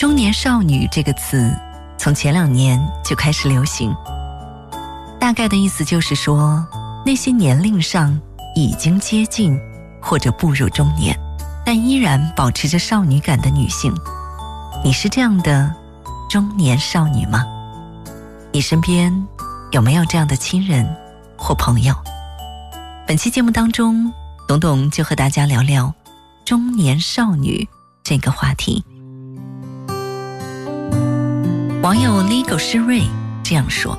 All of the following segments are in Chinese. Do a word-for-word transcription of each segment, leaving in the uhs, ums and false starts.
中年少女这个词从前两年就开始流行，大概的意思就是说，那些年龄上已经接近或者步入中年，但依然保持着少女感的女性。你是这样的中年少女吗？你身边有没有这样的亲人或朋友？本期节目当中，董董就和大家聊聊中年少女这个话题。网友 Legal 诗瑞这样说，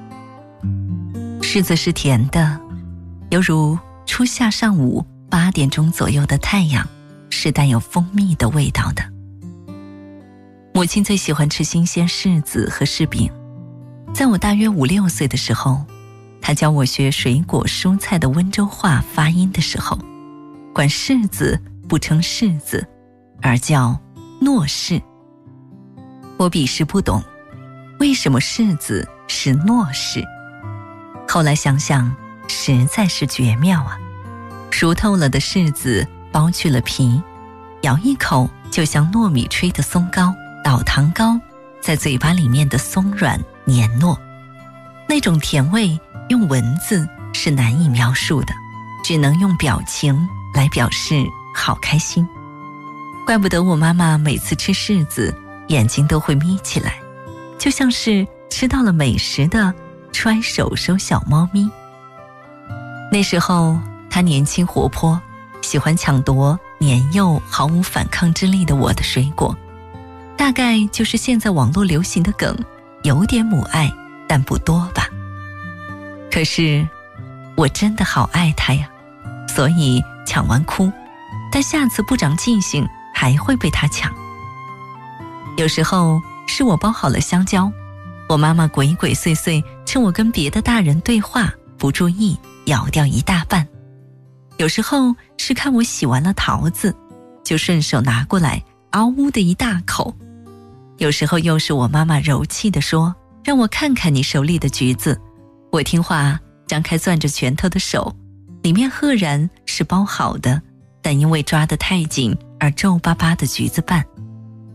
柿子是甜的，犹如初夏上午八点钟左右的太阳，是带有蜂蜜的味道的。母亲最喜欢吃新鲜柿子和柿饼，在我大约五六岁的时候，她教我学水果蔬菜的温州话发音的时候，管柿子不称柿子，而叫糯柿。我彼时不懂，为什么柿子是糯柿？后来想想，实在是绝妙啊！熟透了的柿子剥去了皮，咬一口就像糯米吹的松糕、倒糖糕在嘴巴里面的松软黏糯，那种甜味用文字是难以描述的，只能用表情来表示好开心。怪不得我妈妈每次吃柿子眼睛都会眯起来，就像是吃到了美食的揣手手小猫咪。那时候她年轻活泼，喜欢抢夺年幼毫无反抗之力的我的水果，大概就是现在网络流行的梗，有点母爱但不多吧。可是我真的好爱她呀，所以抢完哭，但下次不长记性还会被她抢。有时候是我包好了香蕉，我妈妈鬼鬼祟祟趁我跟别的大人对话不注意咬掉一大半。有时候是看我洗完了桃子，就顺手拿过来嗷呜的一大口。有时候又是我妈妈柔气地说，让我看看你手里的橘子，我听话张开攥着拳头的手，里面赫然是包好的，但因为抓得太紧而皱巴巴的橘子瓣。